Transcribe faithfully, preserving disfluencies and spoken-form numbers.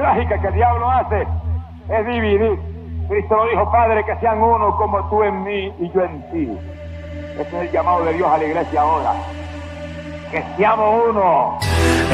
trágica que el diablo hace es dividir. Cristo lo dijo: Padre, que sean uno como tú en mí y yo en ti. Ese es el llamado de Dios a la iglesia ahora. Que seamos uno.